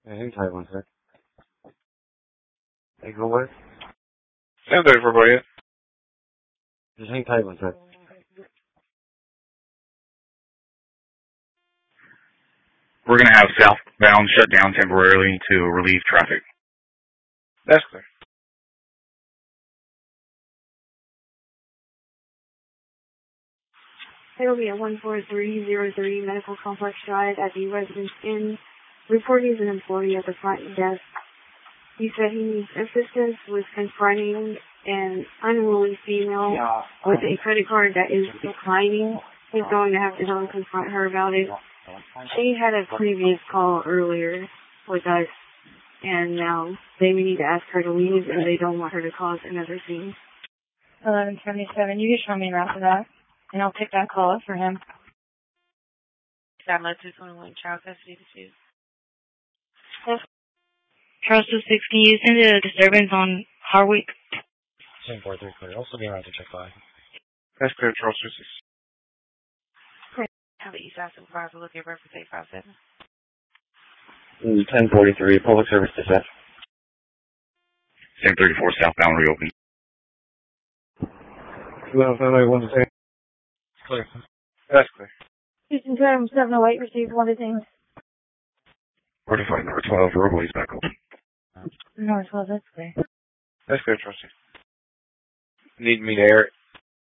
Hang tight one sec. Hey, go away. 734, go ahead. Just hang tight one sec. We're going to have southbound shut down temporarily to relieve traffic. That's clear. It'll be at 14303 Medical Complex Drive at the Residence Inn. Reporting is an employee at the front desk. He said he needs assistance with confronting an unruly female with a credit card that is declining. He's going to have to go and confront her about it. She had a previous call earlier with us, and now they need to ask her to leave, and they don't want her to cause another scene. 1177, you can show me around for that, and I'll pick that call up for him. Satellite 221, child custody dispute. Yes. Charles 26, can you send a disturbance on Harwick? 1043 clear. Also be around to check 5. That's clear, Charles 26. Have the Eastside Supervisor look at reference 857. 1043, public service dispatch. 1034, southbound reopen. 1178, 1 to 10. Clear. That's clear. Houston 708 received one of the things. 45, number 12, roadway's back open. No, well, that's clear. That's clear, Charles 6. Need me to air it?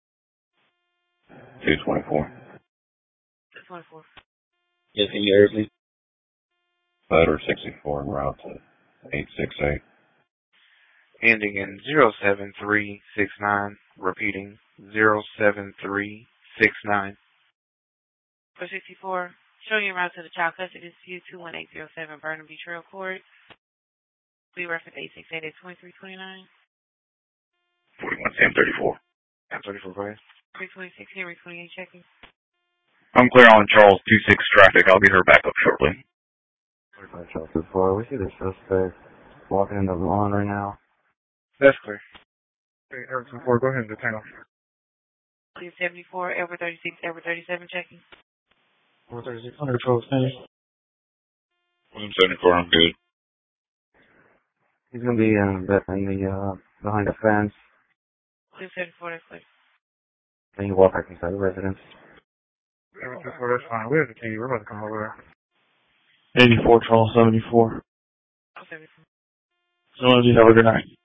224. 224. Yes, can you air it, please? Butter 64 en route to 868. Ending in 07369. Repeating 07369. 464. Showing you around to the child custody dispute 21807 Burnham Beach Trail Court. We reference 868 at 2329. 41, 1034. 1034, go ahead. 326, Henry 28 checking. I'm clear on Charles 26 traffic. I'll get her back up shortly. 45 Charles 24. We see the suspect walking in the lawn right now. That's clear. Okay, Eric 24, go ahead and detain him. 74, Edward 36, Edward 37 checking. 436, 112, finished. William 74, I'm good. He's going to be behind the fence. 274, that's clear. Then you walk back inside the residence. Eric 24, that's fine. We have the key. We're about to come over there. 84, Charles 74. 74. So, have a good night.